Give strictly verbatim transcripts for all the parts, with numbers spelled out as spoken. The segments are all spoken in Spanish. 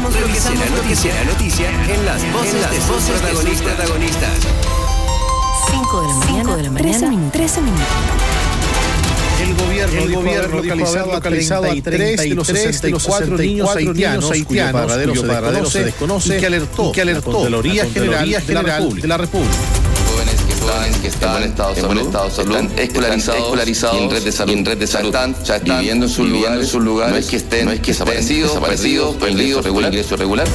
revisamos lo que será noticia, noticia en las voces, en las de sus voces protagonistas. De protagonistas. cinco de la mañana, de la mañana trece minutos. El gobierno, el gobierno localizado, localizado a treinta y tres de los sesenta y cuatro niños haitianos cuyo paradero se desconoce, se desconoce y que alertó, que alertó la Contraloría General, General de la República. Jóvenes que están, que están en estado de salud, en estado de salud están escolarizados, escolarizados y en red de salud, en red de salud. Ya están, ya están viviendo en sus lugares, en sus lugares, no es que estén, no es que desaparecidos, desaparecidos, perdidos, regular, ingreso regular.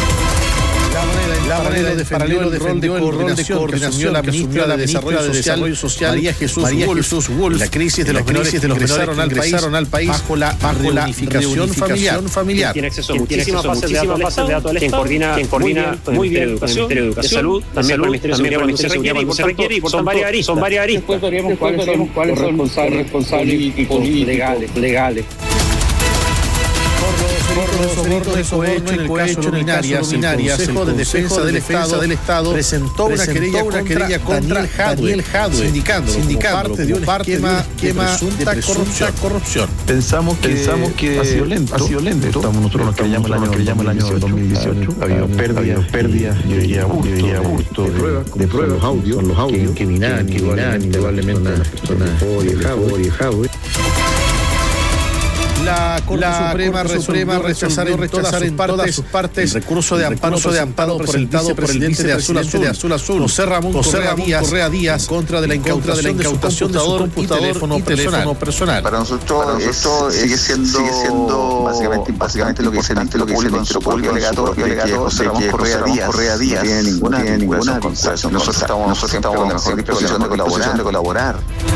La moneda de paralelo de rol de coordinación que asumió la ministra de Desarrollo Social, María Jesús Wolf, la crisis de los menores que ingresaron al país bajo la reunificación familiar. Tiene acceso a muchísimas bases de datos del Estado, quien coordina muy bien el Ministerio de Educación, también con el Ministerio de Seguridad cuando se requiere y se requiere y por son varias aristas. Son varias aristas. Después veremos cuáles son los responsables políticos legales. Por los hechos en el caso Luminarias, el Consejo de Defensa del Estado del Estado presentó una querella contra Daniel Jadue, indicando parte de un esquema de presunta corrupción. Pensamos que pensamos que ha sido lento, ha sido lento. Estamos nosotros nos creíamos el año que llama el año dos mil dieciocho, ha habido pérdidas, pérdidas, yo diría hurto de pruebas, los audios, los audios que minan, que minan indudablemente a las personas de Jadue. La Corte la Suprema, Suprema rechazar en todas, en todas sus partes el recurso de amparo de amparo presentado por el vicepresidente de Azul Azul, José Ramón Correa Díaz, Correa Díaz, contra de la incautación de su computador y teléfono personal. Para nosotros, para nosotros sigue siendo, sigue siendo básicamente, básicamente lo que se dice lo que dice el Ministerio Público Delegado, que José Ramón Correa Díaz, Correa Díaz no tiene ninguna, no tiene ninguna vinculación. Nosotros estamos, nosotros estamos en la mejor disposición de colaborar, de colaborar.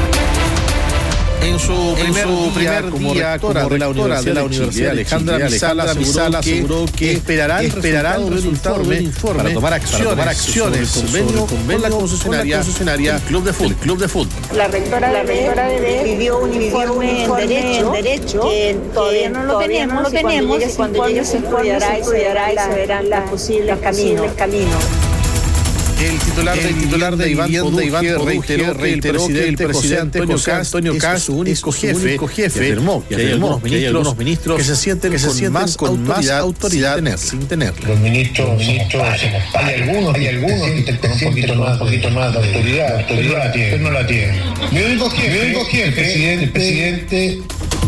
En su primer, en su primer día, como rectora, como rectora de la Universidad, Alejandra Misala aseguró, aseguró que esperará el resultado del informe para tomar acciones, para tomar acciones sobre el convenio con la concesionaria, concesionaria Club de Fútbol. Club de Fútbol. La rectora, la rectora de pidió un informe en derecho, en derecho que todavía no lo tenemos, no lo tenemos y cuando llegue se estudiará y se verán las posibles caminos. El titular, el titular de Iván Poduje reiteró, reiteró que el presidente José Antonio Kast, su único jefe, jefe afirmó que hay algunos ministros, ministros que se sienten, que se sienten más, con más autoridad sin tenerla. Los ministros, los ministros hay algunos, hay algunos que sienten con un poquito más, un poquito más de autoridad, autoridad usted no la tiene. Mi único jefe, mi único jefe, el presidente, el presidente.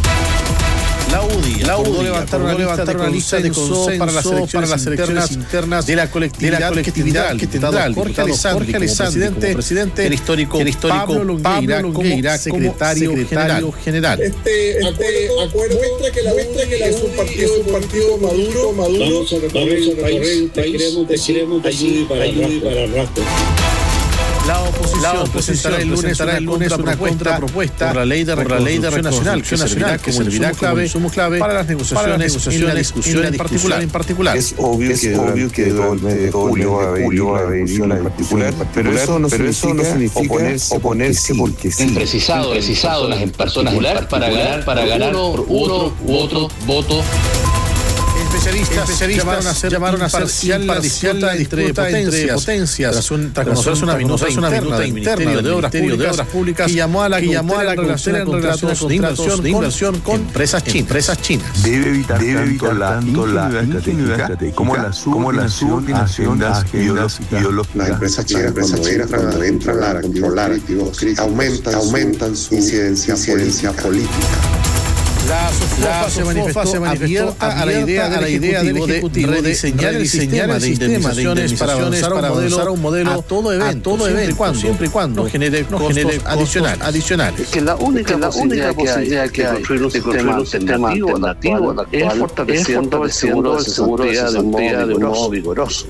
La U D I, la U D I levantar una, levantar una lista de consenso para las elecciones, para las elecciones internas de la colectividad, de la colectividad que tendrá el Jorge Alessandri como presidente, como presidente, el histórico, el histórico Pablo Longueira, Pablo Longueira como secretario, secretario general. Este acuerdo, acuerdo muestra que la muestra que la es un partido, es un partido maduro, maduro. Vamos a recorrer el país, queremos, queremos ayude para ayude para el rastro. La oposición, la oposición presentará el lunes, presentará el lunes una contrapropuesta por la ley de reconstrucción nacional, que servirá como servirá como insumo clave para las negociaciones, para las negociaciones en la discusión en particular. En particular. Es obvio es que obvio que durante todo el mes de julio va a haber discusión en particular, pero eso no significa oponerse, oponerse porque sí. Precisado, precisado las personas para ganar, para ganar uno u otro voto. Especialistas, especialistas llamaron a ser, llamaron a ser parcial la disputa entre potencias, potencias tras, un, tras conocerse una minuta interna del Ministerio de Obras Públicas, Públicas, Públicas que llamó a la, que llamó a la relación en contratos de inversión, de inversión con empresas chinas. Empresas chinas. Debe evitar, debe evitar tanto la ingenuidad como la subordinación a agendas ideológicas. Las empresas chinas cuando entran a controlar activos críticos aumentan, aumentan su incidencia política. La SOFOFA se manifestó, se manifestó abierta a la idea, a la idea del Ejecutivo de rediseñar el sistema de indemnizaciones para avanzar, para avanzar a un modelo a todo evento, a todo evento, cuando, siempre y cuando no genere no costos, genere costos adicionales. adicionales. Es que la única, que la única posibilidad que hay de construir un sistema alternativo, alternativo es fortaleciendo el seguro de seguridad de un modo vigoroso.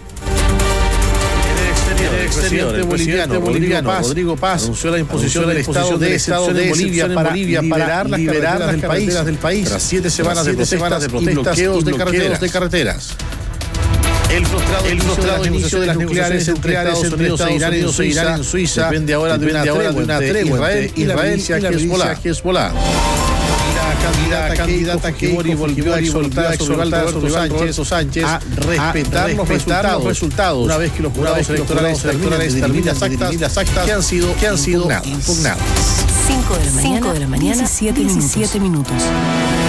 El expresidente boliviano, boliviano Paz, Rodrigo Paz anunció la imposición del estado de excepción de Bolivia para liberar, liberar las liberar carreteras, del, país, del país tras siete semanas de protestas de protestas y bloqueos de carreteras. De carreteras. El frustrado, el frustrado inicio de las nucleares entre Estados Unidos e Irán en Suiza, en Suiza depende ahora de una tregua entre Israel y la milicia Hezbollah. La candidata Kibori volvió a exhortar a Roberto Sánchez, Sánchez a respetar, a los, respetar resultados, los resultados una vez que los jurados electorales terminen las actas, las actas que han sido, que han sido impugnadas. cinco de la mañana, diecisiete minutos.